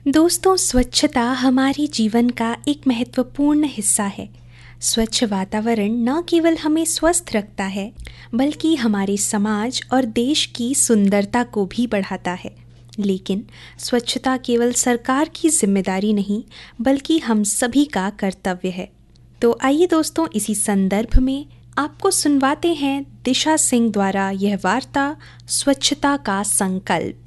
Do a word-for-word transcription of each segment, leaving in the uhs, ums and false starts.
दोस्तों, स्वच्छता हमारे जीवन का एक महत्वपूर्ण हिस्सा है। स्वच्छ वातावरण न केवल हमें स्वस्थ रखता है, बल्कि हमारे समाज और देश की सुंदरता को भी बढ़ाता है। लेकिन स्वच्छता केवल सरकार की जिम्मेदारी नहीं, बल्कि हम सभी का कर्तव्य है। तो आइए दोस्तों, इसी संदर्भ में आपको सुनवाते हैं दिशा सिंह द्वारा यह वार्ता, स्वच्छता का संकल्प।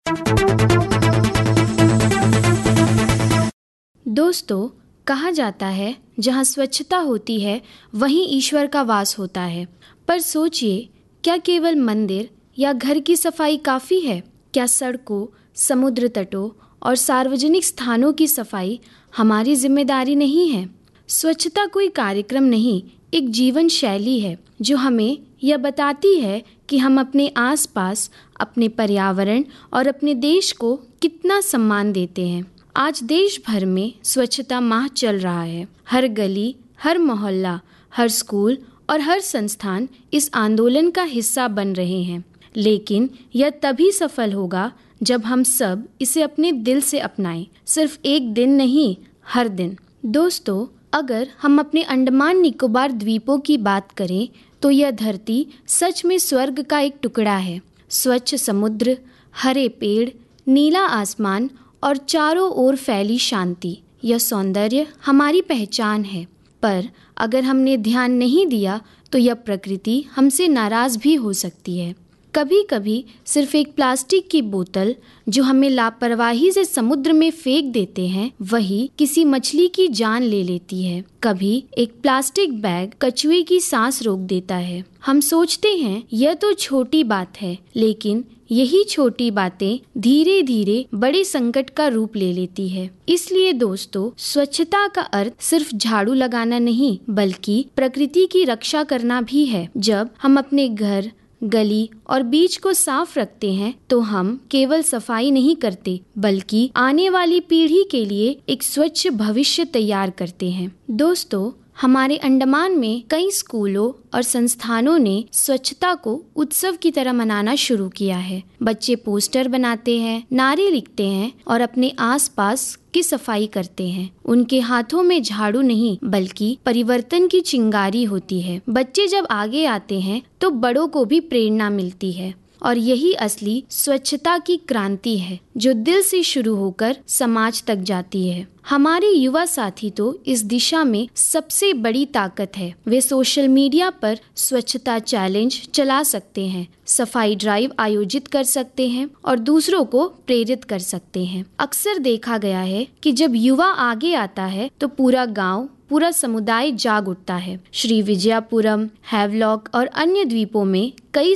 दोस्तों, कहा जाता है जहाँ स्वच्छता होती है वहीं ईश्वर का वास होता है। पर सोचिए, क्या केवल मंदिर या घर की सफाई काफ़ी है? क्या सड़कों, समुद्र तटों और सार्वजनिक स्थानों की सफाई हमारी जिम्मेदारी नहीं है? स्वच्छता कोई कार्यक्रम नहीं, एक जीवन शैली है जो हमें यह बताती है कि हम अपने आसपास, अपने पर्यावरण और अपने देश को कितना सम्मान देते हैं। आज देश भर में स्वच्छता माह चल रहा है। हर गली, हर मोहल्ला, हर स्कूल और हर संस्थान इस आंदोलन का हिस्सा बन रहे हैं। लेकिन यह तभी सफल होगा जब हम सब इसे अपने दिल से अपनाएं, सिर्फ एक दिन नहीं, हर दिन। दोस्तों, अगर हम अपने अंडमान निकोबार द्वीपों की बात करें तो यह धरती सच में स्वर्ग का एक टुकड़ा है। स्वच्छ समुद्र, हरे पेड़, नीला आसमान और चारों ओर फैली शांति, यह सौंदर्य हमारी पहचान है। पर अगर हमने ध्यान नहीं दिया तो यह प्रकृति हमसे नाराज भी हो सकती है। कभी कभी सिर्फ एक प्लास्टिक की बोतल जो हमें लापरवाही से समुद्र में फेंक देते हैं, वही किसी मछली की जान ले लेती है। कभी एक प्लास्टिक बैग कछुए की सांस रोक देता है। हम सोचते हैं यह तो छोटी बात है, लेकिन यही छोटी बातें धीरे धीरे बड़े संकट का रूप ले लेती है। इसलिए दोस्तों, स्वच्छता का अर्थ सिर्फ झाड़ू लगाना नहीं, बल्कि प्रकृति की रक्षा करना भी है। जब हम अपने घर, गली और बीच को साफ रखते हैं तो हम केवल सफाई नहीं करते, बल्कि आने वाली पीढ़ी के लिए एक स्वच्छ भविष्य तैयार करते हैं। दोस्तों, हमारे अंडमान में कई स्कूलों और संस्थानों ने स्वच्छता को उत्सव की तरह मनाना शुरू किया है। बच्चे पोस्टर बनाते हैं, नारे लिखते हैं और अपने आसपास की सफाई करते हैं। उनके हाथों में झाड़ू नहीं, बल्कि परिवर्तन की चिंगारी होती है। बच्चे जब आगे आते हैं तो बड़ों को भी प्रेरणा मिलती है। और यही असली स्वच्छता की क्रांति है, जो दिल से शुरू होकर समाज तक जाती है। हमारे युवा साथी तो इस दिशा में सबसे बड़ी ताकत है। वे सोशल मीडिया पर स्वच्छता चैलेंज चला सकते हैं, सफाई ड्राइव आयोजित कर सकते हैं और दूसरों को प्रेरित कर सकते हैं। अक्सर देखा गया है कि जब युवा आगे आता है तो पूरा गांव, पूरा समुदाय जाग उठता है। श्री विजयपुरम, हैवलॉक और अन्य द्वीपों में कई